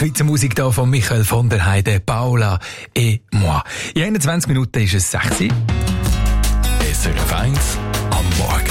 Schweizer Musik hier von Michael von der Heide, Paula et moi. In 21 Minuten ist es 6 Uhr. SRF 1 am Morgen.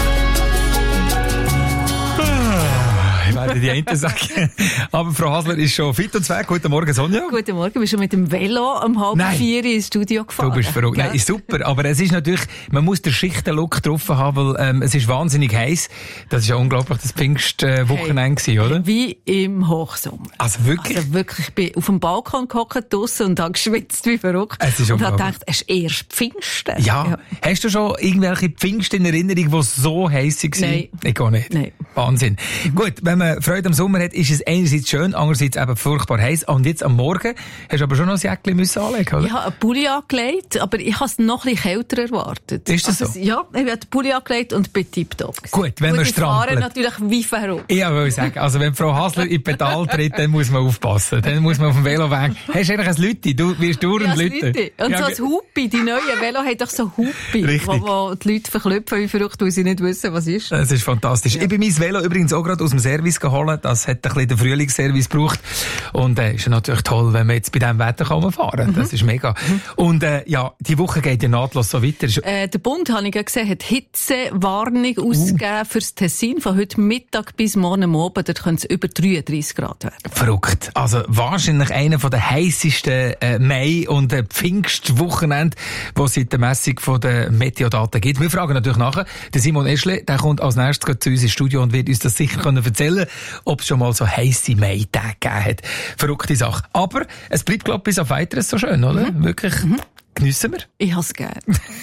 Ich werde die einen sagen. Aber Frau Hasler ist schon fit und zweg. Guten Morgen, Sonja. Guten Morgen. Bist du mit dem Velo um 3:30 ins Studio gefahren? Du bist verrückt. Nein, ist super. Aber es ist natürlich, man muss den Schichtenlook drauf haben, weil es ist wahnsinnig heiß. Das ist ja unglaublich das Pfingstwochenende gewesen, oder? Wie im Hochsommer. Also wirklich? Also wirklich, ich bin auf dem Balkon gehockt draussen und habe geschwitzt wie verrückt. Es ist und habe unglaublich. gedacht, es ist erst Pfingsten. Ja. Hast du schon irgendwelche Pfingsten in Erinnerung, die so heiß waren? Nein. Ich gar nicht. Nein. Wahnsinn. Gut, wenn man Freude am Sommer hat, ist es einerseits schön, andererseits eben furchtbar heiß. Und jetzt am Morgen hast du aber schon noch ein Jäckchen müssen anlegen, oder? Ich habe einen Pulli angelegt, aber ich habe es noch ein bisschen kälter erwartet. Ist das so? Ja, ich habe den Pulli angelegt und bin tipptopp. Gut, wenn man ich fahre strampelt. natürlich wie verrückt. Ich wollte sagen, also wenn Frau Hasler in die Pedal tritt, dann muss man aufpassen. Dann muss man auf dem Veloweg. Hast du eigentlich ein Lütti? Du wirst dauernd Lütti. Und Ja, so ein Hupi, die neuen Velo haben doch so Hupi, Richtig. wo die Leute verklüpfen wie verrückt, weil sie nicht wissen, was ist. Das ist fantastisch. Ja. Ich bin mein Velo übrigens auch gerade aus dem Service geholt. Das hat ein bisschen den Frühlingsservice gebraucht. Und ist natürlich toll, wenn man jetzt bei diesem Wetter fahren kann. Das ist mega. Und ja, die Woche geht ja nahtlos so weiter. Der Bund, habe ich ja gesehen, hat Hitzewarnung ausgegeben fürs Tessin von heute Mittag bis morgen Abend. Dort können es über 33 Grad werden. Verrückt. Also wahrscheinlich einer von der heissesten Mai- und Pfingstwochenende, die es seit der Messung von den Meteodaten gibt. Wir fragen natürlich nachher. Der Simon Eschle, der kommt als nächstes zu uns ins Studio und wird uns das sicher erzählen, ob es schon mal so heisse Mai-Tage gegeben hat. Verrückte Sache. Aber es bleibt, glaube ich, bis auf Weiteres so schön, oder? Wirklich. Geniessen wir. Ich habe es gerne.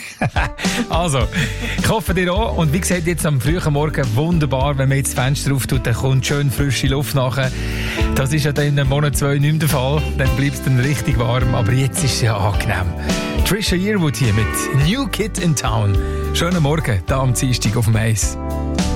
Also, ich hoffe dir auch. Und wie gesagt, jetzt am frühen Morgen wunderbar, wenn man jetzt das Fenster auftut, dann kommt schön frische Luft nachher. Das ist ja dann in Monat 2 nicht mehr der Fall. Dann bleibt es dann richtig warm. Aber jetzt ist es ja angenehm. Trisha Yearwood hier mit New Kid in Town. Schönen Morgen, da am Dienstag auf dem Eis.